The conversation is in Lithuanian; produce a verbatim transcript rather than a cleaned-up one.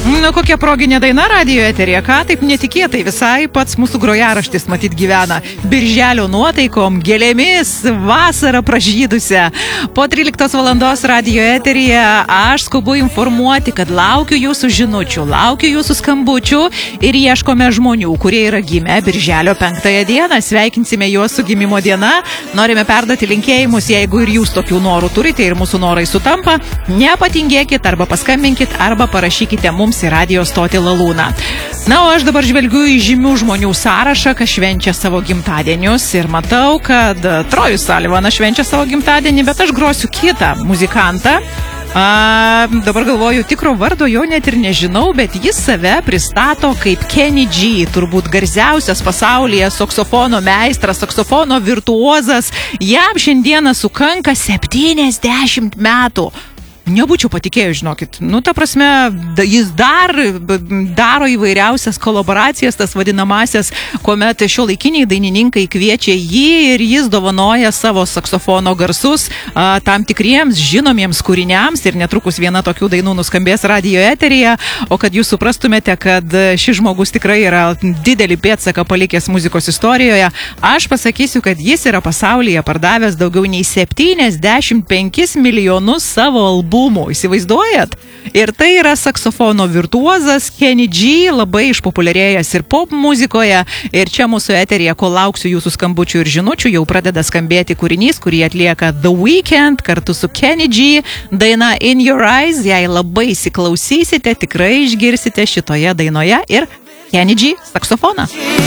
Nu, kokia proginė daina radijo eterija, ką taip netikėtai visai pats mūsų grojaraštis matyt gyvena. Birželio nuotaikom, gėlėmis, vasarą pražydusią. Po tryliktos valandos radijo eterija aš skubu informuoti, kad laukiu jūsų žinučių, laukiu jūsų skambučių ir ieškome žmonių, kurie yra gimę birželio penktąją dieną. Sveikinsime juos su gimimo diena. Norime perduoti linkėjimus, jeigu ir jūs tokių norų turite ir mūsų norai sutampa. Nepatingėkit arba paskambinkit arba parašykite mums į radio stotį Lalūną. Na, o aš dabar žvelgiu į žymių žmonių sąrašą, kas švenčia savo gimtadienius ir matau, kad Trojus Salivanas švenčia savo gimtadienį, bet aš grosiu kitą muzikantą. A, dabar galvoju, tikro vardo jo net ir nežinau, bet jis save pristato kaip Kenny G, turbūt garsiausias pasaulyje saksofono meistras, saksofono virtuozas. Jam šiandieną sukanka septyniasdešimt metų. Nebūčiau patikėjęs, žinokit. Nu, ta prasme, jis dar daro įvairiausias kolaboracijas, tas vadinamasias, kuomet šiuolaikiniai dainininkai kviečia jį ir jis dovanoja savo saksofono garsus a, tam tikriems žinomiems kūriniams ir netrukus viena tokių dainų nuskambės radijo eteryje. O kad jūs suprastumėte, kad šis žmogus tikrai yra didelį pėdsaką palikęs muzikos istorijoje, aš pasakysiu, kad jis yra pasaulyje pardavęs daugiau nei septyniasdešimt penkis milijonus savo albumų. Įsivaizduojat? Ir tai yra saksofono virtuozas Kenny G, labai išpopuliarėjęs ir pop muzikoje. Ir čia mūsų eterija, kol lauksiu jūsų skambučių ir žinučių, jau pradeda skambėti kūrinys, kurį atlieka The Weeknd kartu su Kenny G. Daina In Your Eyes, jei labai įsiklausysite, tikrai išgirsite šitoje dainoje ir Kenny G saksofoną.